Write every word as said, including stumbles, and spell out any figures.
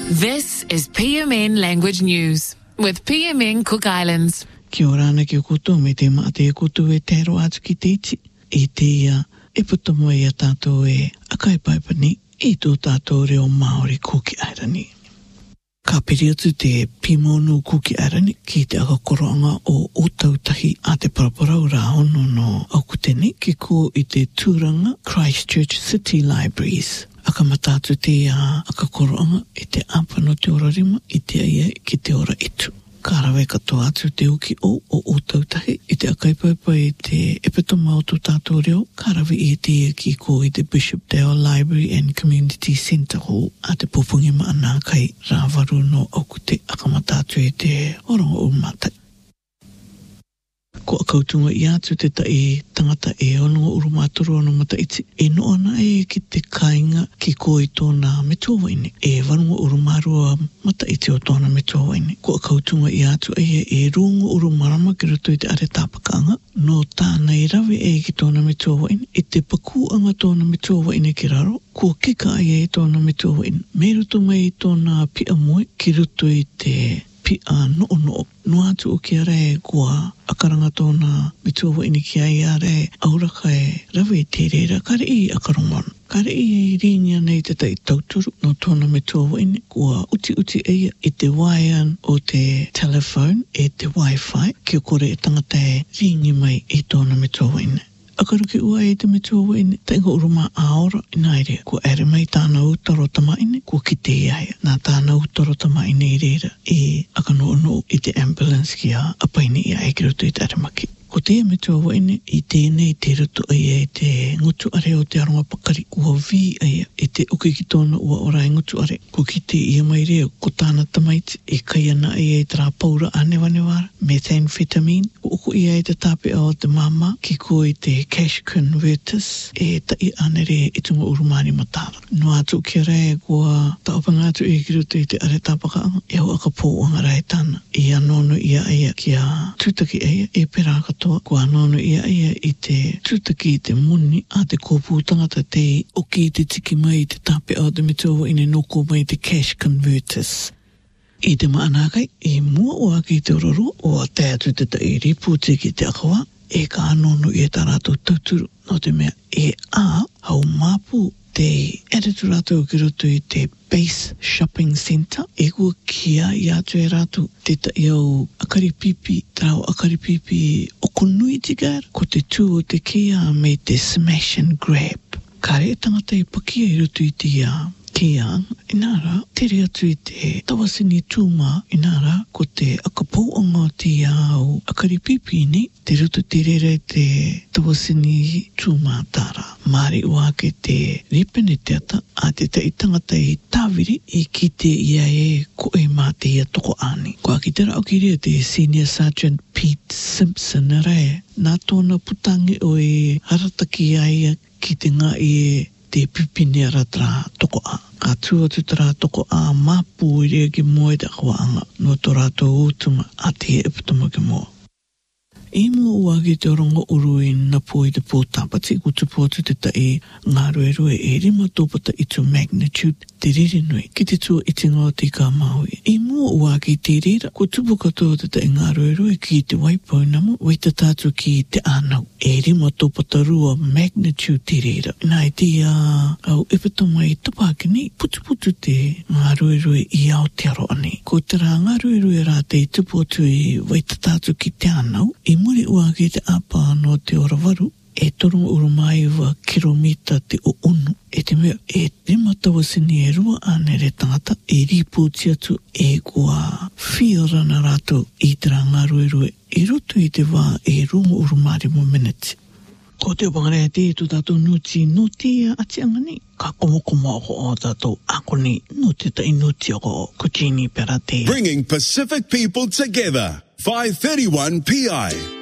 This is P M N Language News with P M N Cook Islands. Kia ora ana ki o koutou me te maa te koutou e te ro atu ki te iti. E te ia, e putomo ia tātou e akai paipani i tō tātou reo Māori Kuki Airani. Ka piri atu te pimonu Kuki Airani ki te akakoronga o utautahi a te paraparau rā hono no Aukutene ki ko i te tūranga Christchurch City Libraries. Aka matatu te a akakoronga i te apano te ora rima i te aia ki te ora itu. Kārawe katoa atu te uki o o utautahi i te akaipaipa i te epitoma o tō tātou reo. Kārawe i te ki ko i te Bishop Dale Library and Community Centre Hall a te popungi maana kai rāwaru no Aukute akamatatu i te orongo o matai. Ko a kautunga i atu te tai tangata e ono urumāturu ono mataiti. E no ana e ki te kāinga ki ko i tōna me tōwaine. E warunga urumarua mataiti o tōna me tōwaine. Ko a kautunga i atu e e runga urumarama ki roto i te are tāpakanga. No tāna i rawe e ki tōna me tōwaine. I te pakuanga tōna me tōwaine ki raro. Ko kika ai e tōna me tōwaine. Me roto mai i tōna pia moe ki roto i te pia no no. No atu o ki are e kua akaranga tōna me tōwaine ki ai are auraka e rawe te reira. Kare i akarongon. Kare i rinia nei te tai tauturu no tōna me tōwaine. Kua uti uti eia i te waian o te telephone e te wifi. Ki o kore e tangata e ringi mai i tōna me tōwaine. Akaruki ua e te me tōwaine, ta ingo uruma aora inaire. Ko ere mai tāna utaro tamaine, ko ki te iaia. Nā tāna utaro tamaine i reira e akano ono i te ambulance ki a apaine ia e ki roto i te aramaki. Ko te me tōwaine i tēnei te roto ai e te ngutu are o te aronga pakari. Ua vi ai e te uke ki tōna ua ora e ngutu are. Ko ki te ia mai rea ko tāna tamaiti e kai ana ai e tra paura anewanewara. Methamphetamine. Ko uku ia e te tāpe o te mama ki ko i te cash converters e tai ane rea i tunga urumani matara. No atu ki rea kua taopanga atu e ki roto i te are tāpakaanga. E ho aka pōanga rai tāna. I anono ia aia ki a tūtaki aia e peraka ko anono ia ia i te tūtaki i te muni a te kōpū tangata te oki i te tiki mai i te tape o te mitoa ine noko mai te cash converters. I te maanakai, i mua o aki i te ororo o te atu te tai ripu te ki te akawa e ka anono i e tarato tauturu no te mea e a hau mapu te editor rato ki roto i te Base Shopping Centre. E kua kia i atu e rato te tai au akaripipi, trao akaripipi o konui tigara. Ko te tū o te kia me te smash and grab. Kare tangata i pakia i roto i te ia kia. Inara, tere atu i te tawasini tūma. Inara, ko te akapouanga o te au akaripipi ni. Te roto te rere te tawasini tūma tara. Māri ua ke te ripene te ata a te te itangata i tāwiri i ki te ia e ko e mā te ia toko ani. Kua ki te rao ki rea te Senior Sergeant Pete Simpson rea. Nā tōna putangi o e harataki aia ki te ngā i e te pipine ratra toko a. Ka tua tutara toko a mapu i rea ki moe te akawaanga no tō rato utunga a te epitoma ki moa. I mua ua ki te orongo uru i napo i te pōtāpati kutupotu te tai ngā ruerue e rima tōpata i tu magnitude te riri nui ki te tua i te ngā te ka maui. I mua ua ki te rira ko tupu katoa te tai ngā ruerue ki te waipau namu wai te tātu ki te ānau. E rima tōpata rua magnitude te rira. Nā i te uh, au epitoma i tupakini putuputu te ngā ruerue i Aotearoa ani. Ko te rā ngā ruerue rā te tupotu i wai te tātu ki te ānau. I muri ua ki te apa no te ora waru, e torunga urumai wa kilomita te o unu. E te mea, e rima tawasini e rua ane re tangata, e ripūti atu e kua whiorana rātou i te rā ngā ruerue. E roto i te wā e runga urumari mo minutes. Ko te wangarea te tu tātou nuti nuti ati angani. Ka komokomo ako o tātou akoni nuti tai nuti ako kuchini pera te. Bringing Pacific people together. five thirty-one P I.